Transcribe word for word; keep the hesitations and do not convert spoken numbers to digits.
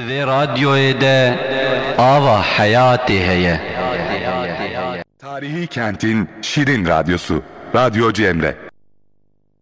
Ve radyoya da ava hayati heye. Tarihi kentin şirin radyosu. Radyo Cemre.